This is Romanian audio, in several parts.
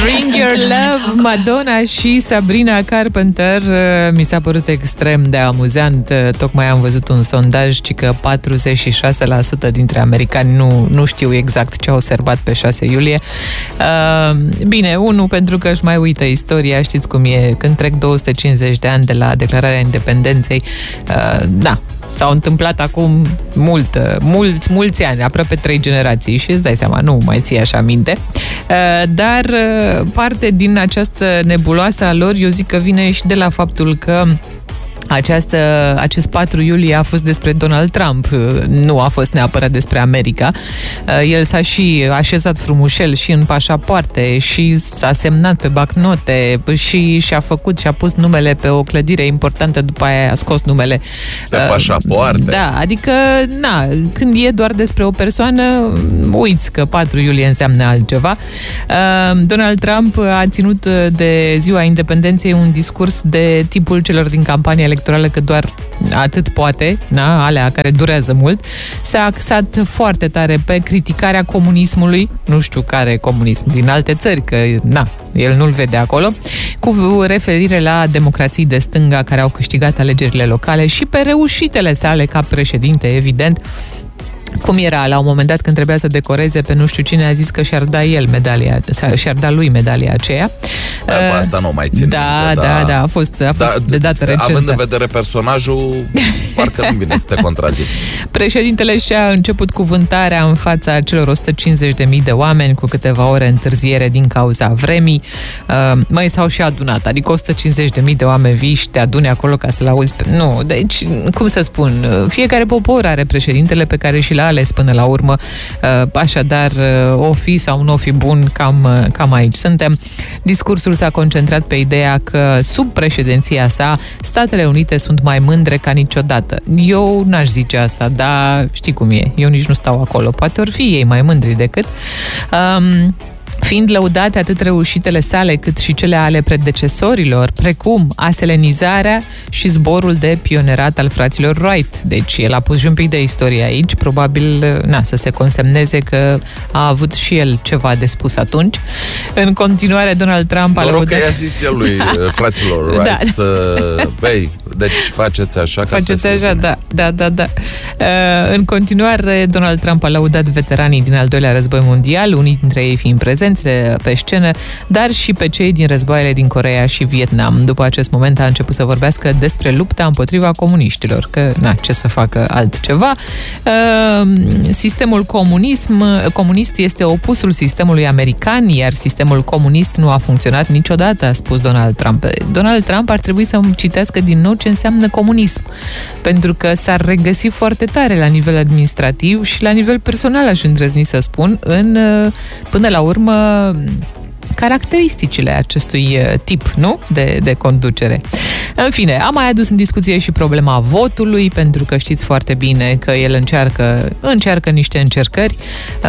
Bring Your Love, Madonna și Sabrina Carpenter. Mi s-a părut extrem de amuzant. Tocmai am văzut un sondaj ci că 46% dintre americani nu știu exact ce au sărbat pe 6 iulie. Bine, unul pentru că își mai uită istoria, știți cum e, când trec 250 de ani de la declararea independenței, da, s-au întâmplat acum mulți ani, aproape 3 generații și îți dai seama, nu mai ții așa minte. Dar parte din această nebuloasă a lor, eu zic că vine și de la faptul că acest 4 iulie a fost despre Donald Trump, nu a fost neapărat despre America. El s-a și așezat frumușel și în pașapoarte și s-a semnat pe bancnote și și-a pus numele pe o clădire importantă, după aia a scos numele pe pașapoarte. Da, adică, când e doar despre o persoană, uiți că 4 iulie înseamnă altceva. Donald Trump a ținut de ziua independenței un discurs de tipul celor din campania electorală, că doar atât poate, alea care durează mult. S-a axat foarte tare pe criticarea comunismului, nu știu care comunism, din alte țări, că el nu-l vede acolo, cu referire la democrații de stânga care au câștigat alegerile locale și pe reușitele sale ca președinte, evident. Cum era la un moment dat când trebuia să decoreze pe nu știu cine, a zis că și-ar da lui medalia aceea. Asta nu mai țin. Da, a fost de dată recentă. Având în vedere personajul, parcă nu vine să te contrazic. Președintele și-a început cuvântarea în fața celor 150.000 de oameni cu câteva ore întârziere din cauza vremii. S-au și adunat, adică 150.000 de oameni vii și te adune acolo ca să-l auzi. Nu, deci, cum să spun, fiecare popor are președintele pe care și l-a ales până la urmă, așadar o fi sau nu o fi bun, cam aici suntem. Discursul s-a concentrat pe ideea că sub președinția sa Statele Unite sunt mai mândre ca niciodată. Eu n-aș zice asta, dar știi cum e, eu nici nu stau acolo, poate or fi ei mai mândri decât. Fiind lăudate atât reușitele sale cât și cele ale predecesorilor, precum aselenizarea și zborul de pionerat al fraților Wright. Deci el a pus și un pic de istorie aici, probabil să se consemneze că a avut și el ceva de spus atunci. În continuare, Donald Trump a lăudat... că i-a zis el lui fraților Wright deci faceți așa ca faceți așa, da. În continuare, Donald Trump a lăudat veteranii din al doilea război mondial, unii dintre ei fiind prezenți pe scenă, dar și pe cei din războaiele din Coreea și Vietnam. După acest moment a început să vorbească despre lupta împotriva comuniștilor, că ce să facă altceva. Sistemul comunist este opusul sistemului american, iar sistemul comunist nu a funcționat niciodată, a spus Donald Trump. Donald Trump ar trebui să citească din nou ce înseamnă comunism, pentru că s-ar regăsi foarte tare la nivel administrativ și la nivel personal, aș îndrăzni să spun, până la urmă caracteristicile acestui tip, nu? De conducere. În fine, am mai adus în discuție și problema votului, pentru că știți foarte bine că el încearcă niște încercări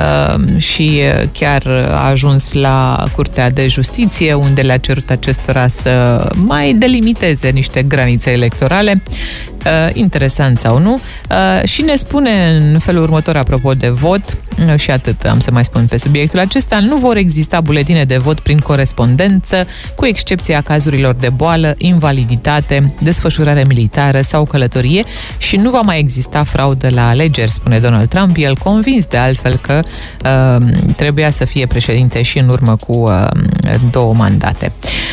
și chiar a ajuns la Curtea de Justiție, unde le-a cerut acestora să mai delimiteze niște granițe electorale. Interesant sau nu, și ne spune în felul următor apropo de vot, și atât am să mai spun pe subiectul acesta: nu vor exista buletine de vot prin corespondență, cu excepția cazurilor de boală, invaliditate, desfășurare militară sau călătorie, și nu va mai exista fraudă la alegeri, spune Donald Trump, el convins de altfel că trebuia să fie președinte și în urmă cu 2 mandate.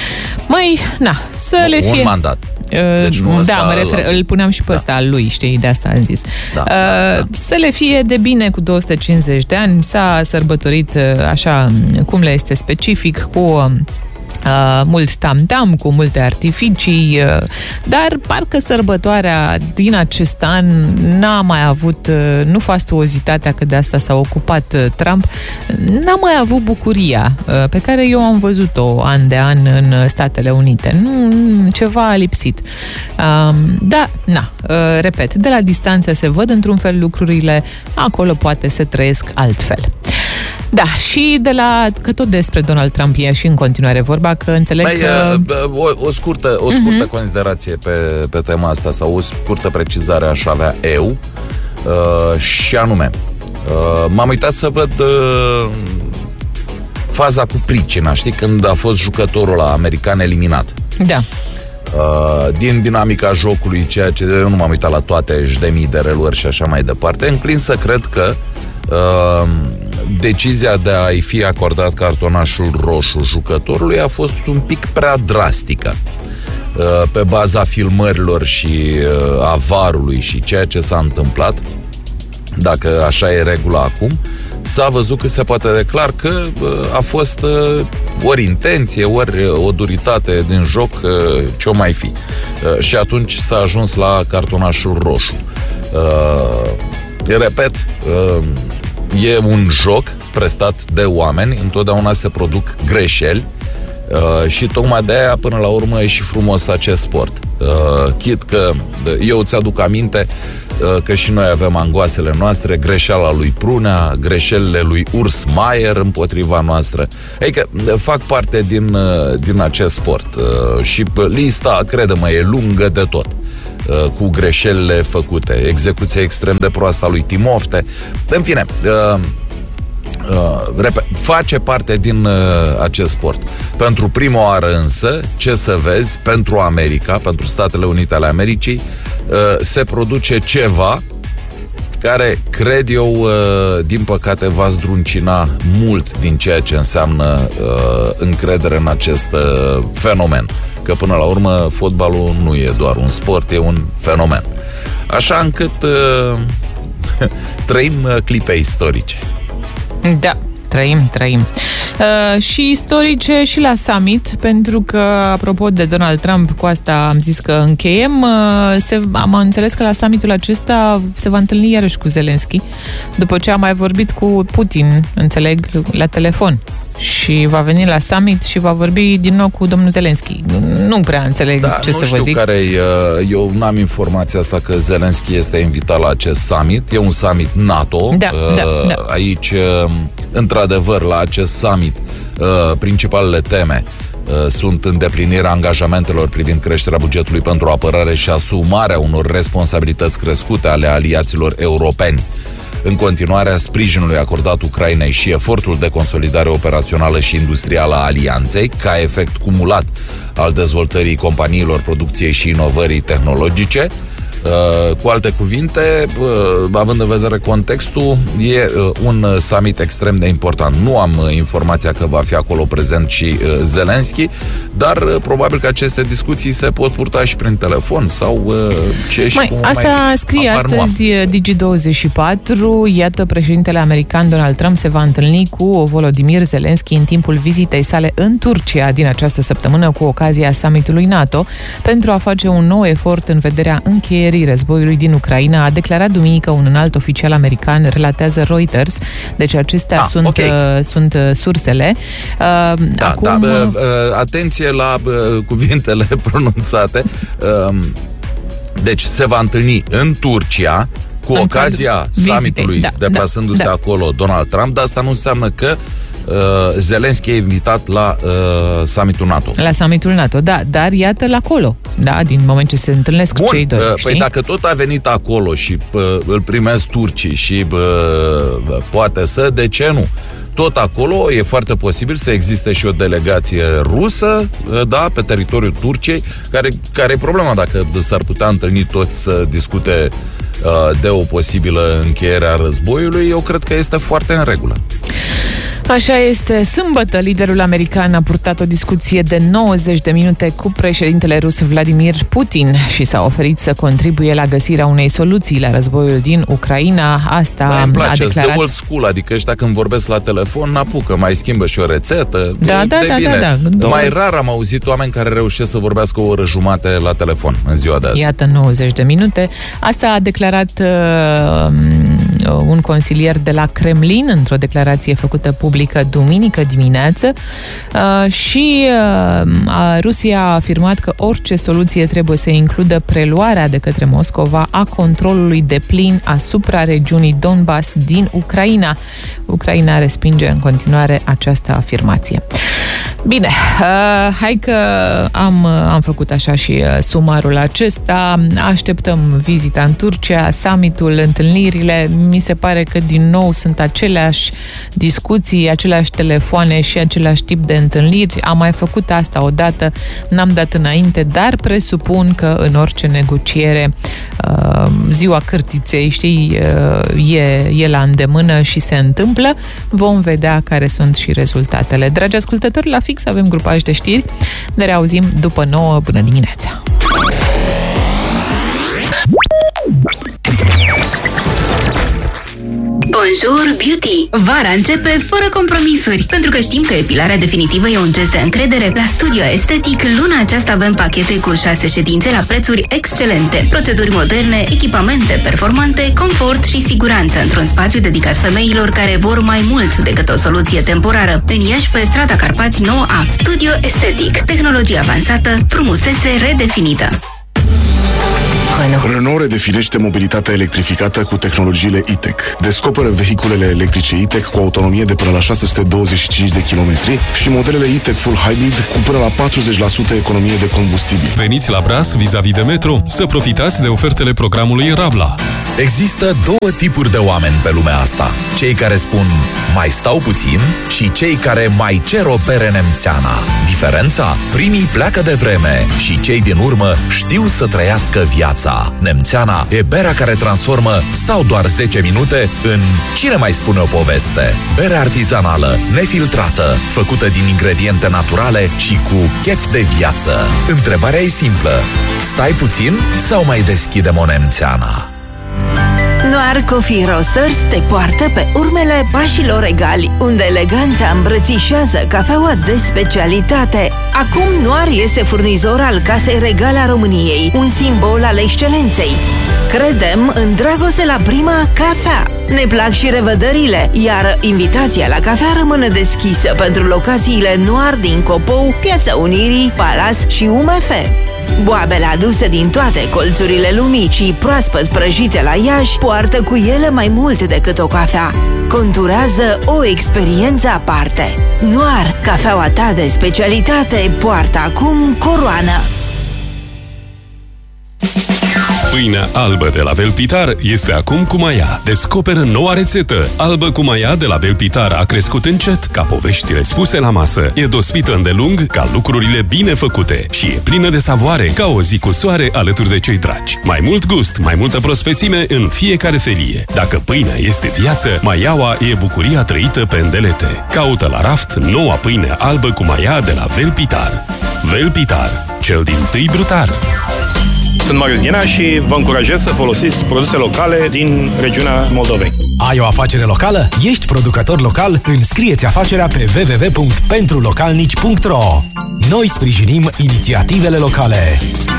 Să le fie... Un mandat. Deci mă refer, îl puneam și pe ăsta al lui, știi, de asta am zis. Să le fie de bine cu 250 de ani, s-a sărbătorit așa cum le este specific, cu mult tam-tam, cu multe artificii, dar parcă sărbătoarea din acest an n-a mai avut, nu fastuozitatea, că de asta s-a ocupat Trump, n-a mai avut bucuria pe care eu am văzut-o an de an în Statele Unite. Ceva a lipsit. Repet, de la distanță se văd într-un fel lucrurile, acolo poate se trăiesc altfel. Da, și că tot despre Donald Trump e și în continuare vorba, că înțeleg că... O scurtă considerație pe tema asta, sau o scurtă precizare aș avea eu, și anume, m-am uitat să văd faza cu pricina, știi, când a fost jucătorul ăla american eliminat. Da. Din dinamica jocului, ceea ce eu nu m-am uitat la toate de mii de reluări și așa mai departe, înclin să cred că decizia de a-i fi acordat cartonașul roșu jucătorului a fost un pic prea drastică. Pe baza filmărilor și a VAR-ului și ceea ce s-a întâmplat, dacă așa e regula acum, s-a văzut că se poate declara că a fost ori intenție, ori o duritate din joc, ce-o mai fi. Și atunci s-a ajuns la cartonașul roșu. Repet, e un joc prestat de oameni, întotdeauna se produc greșeli și tocmai de aia până la urmă e și frumos acest sport. Chit că eu îți aduc aminte că și noi avem angoasele noastre, greșeala lui Prunea, greșelile lui Urs Maier împotriva noastră. Adică fac parte din acest sport și lista, crede-mă, e lungă de tot, cu greșelile făcute, execuția extrem de proastă a lui Timofte, în fine, face parte din acest sport. Pentru prima oară însă, ce să vezi, pentru America, pentru Statele Unite ale Americii, se produce ceva care, cred eu, din păcate va zdruncina mult din ceea ce înseamnă încredere în acest fenomen. Că până la urmă fotbalul nu e doar un sport, e un fenomen. Așa încât trăim clipe istorice. Da, trăim. Și istorice și la summit, pentru că, apropo de Donald Trump, cu asta am zis că încheiem, am înțeles că la summitul acesta se va întâlni iarăși cu Zelensky, după ce a mai vorbit cu Putin, înțeleg, la telefon. Și va veni la summit și va vorbi din nou cu domnul Zelensky. Nu prea înțeleg ce să vă zic. Eu n-am informația asta că Zelensky este invitat la acest summit. E un summit NATO. Da. Aici, într-adevăr, la acest summit, principalele teme sunt îndeplinirea angajamentelor privind creșterea bugetului pentru apărare și asumarea unor responsabilități crescute ale aliaților europeni în continuarea sprijinului acordat Ucrainei și efortul de consolidare operațională și industrială a alianței, ca efect cumulat al dezvoltării companiilor producției și inovării tehnologice. Cu alte cuvinte, având în vedere contextul, e un summit extrem de important. Nu am informația că va fi acolo prezent și Zelensky, dar probabil că aceste discuții se pot purta și prin telefon sau ce și cum asta mai scrie astăzi Digi24. Iată, președintele american Donald Trump se va întâlni cu Volodymyr Zelensky în timpul vizitei sale în Turcia din această săptămână cu ocazia summitului NATO pentru a face un nou efort în vederea încheierii războiului din Ucraina, a declarat duminică un înalt oficial american, relatează Reuters. Deci acestea sunt sursele. Acum... Atenție la cuvintele pronunțate. Deci se va întâlni în Turcia cu ocazia summitului, deplasându-se acolo Donald Trump, dar asta nu înseamnă că Zelensky e invitat la summitul NATO. La summitul NATO, da, dar iată-l acolo, da, din moment ce se întâlnesc cei doi, știi? Păi dacă tot a venit acolo și îl primesc turcii și poate să, de ce nu? Tot acolo e foarte posibil să existe și o delegație rusă, da, pe teritoriul Turciei, care e problema dacă s-ar putea întâlni toți să discute de o posibilă încheiere a războiului. Eu cred că este foarte în regulă. Așa este. Sâmbătă, liderul american a purtat o discuție de 90 de minute cu președintele rus Vladimir Putin și s-a oferit să contribuie la găsirea unei soluții la războiul din Ucraina. Asta îmi place, a declarat... de old school, adică ăștia când vorbesc la telefon n-apucă, mai schimbă și o rețetă. Da. Mai rar am auzit oameni care reușesc să vorbească o oră jumate la telefon în ziua de azi. Iată, 90 de minute. Asta a declarat un consilier de la Kremlin într-o declarație făcută publică duminică dimineață și Rusia a afirmat că orice soluție trebuie să includă preluarea de către Moscova a controlului deplin asupra regiunii Donbass din Ucraina. Ucraina respinge în continuare această afirmație. Bine, hai că am făcut așa și sumarul acesta. Așteptăm vizita în Turcia, summitul, întâlnirile. Mi se pare că din nou sunt aceleași discuții, aceleași telefoane și același tip de întâlniri. Am mai făcut asta odată, n-am dat înainte, dar presupun că în orice negociere ziua cârtiței, știi, e la îndemână și se întâmplă. Vom vedea care sunt și rezultatele. Dragi ascultători, la fix avem grupaj de știri. Ne reauzim după 9. Bună dimineața! Bonjour Beauty! Vara începe fără compromisuri. Pentru că știm că epilarea definitivă e un gest de încredere, la Studio Estetic luna aceasta avem pachete cu 6 ședințe la prețuri excelente. Proceduri moderne, echipamente performante, confort și siguranță într-un spațiu dedicat femeilor care vor mai mult decât o soluție temporară. În Iași, pe strada Carpați 9A. Studio Estetic. Tehnologie avansată, frumusețe redefinită. Renault redefinește mobilitatea electrificată cu tehnologiile E-Tech. Descoperă vehiculele electrice E-Tech cu autonomie de până la 625 de kilometri și modelele E-Tech Full Hybrid cu până la 40% economie de combustibil. Veniți la Bras, vis-a-vis de metro, să profitați de ofertele programului Rabla. Există două tipuri de oameni pe lumea asta. Cei care spun mai stau puțin și cei care mai cer o bere nemțeana. Diferența? Primii pleacă de vreme și cei din urmă știu să trăiască viața. Nemțeana e berea care transformă stau doar 10 minute în cine mai spune o poveste. Bere artizanală, nefiltrată, făcută din ingrediente naturale și cu chef de viață. Întrebarea e simplă. Stai puțin sau mai deschidem o nemțeana? Noir Coffee Roasters te poartă pe urmele pașilor egali, unde eleganța îmbrățișează cafeaua de specialitate. Acum Noir este furnizor al Casei Regale a României, un simbol al excelenței. Credem în dragoste la prima cafea. Ne plac și revederile, iar invitația la cafea rămâne deschisă pentru locațiile Noir din Copou, Piața Unirii, Palas și UMF. Boabele aduse din toate colțurile lumii și proaspăt prăjite la Iași poartă cu ele mai mult decât o cafea. Conturează o experiență aparte. Noir, cafeaua ta de specialitate, poartă acum coroană. Pâinea albă de la Velpitar este acum cu maia. Descoperă noua rețetă. Albă cu maia de la Velpitar a crescut încet, ca poveștile spuse la masă. E dospită îndelung, ca lucrurile bine făcute. Și e plină de savoare, ca o zi cu soare alături de cei dragi. Mai mult gust, mai multă prospețime în fiecare felie. Dacă pâinea este viață, maiaua e bucuria trăită pe îndelete. Caută la raft noua pâine albă cu maia de la Velpitar. Velpitar, cel dintâi brutar. Sunt Marius Ghena și vă încurajez să folosiți produse locale din regiunea Moldovei. Ai o afacere locală? Ești producător local? Înscrie-ți afacerea pe www.pentrulocalnici.ro. Noi sprijinim inițiativele locale.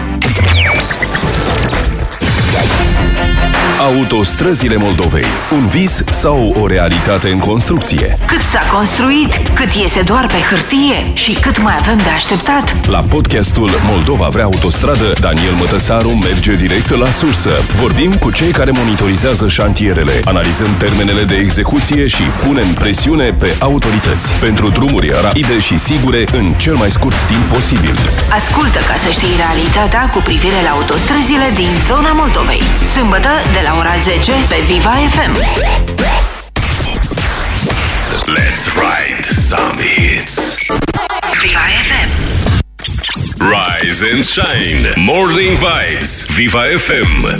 Autostrăzile Moldovei. Un vis sau o realitate în construcție? Cât s-a construit, cât iese doar pe hârtie și cât mai avem de așteptat? La podcastul Moldova vrea autostradă, Daniel Mătăsaru merge direct la sursă. Vorbim cu cei care monitorizează șantierele, analizăm termenele de execuție și punem presiune pe autorități pentru drumuri rapide și sigure în cel mai scurt timp posibil. Ascultă ca să știi realitatea cu privire la autostrăzile din zona Moldovei. Sâmbătă de la ora 10 pe Viva FM. Let's write some hits. Viva FM. Rise and shine. Morning vibes. Viva FM.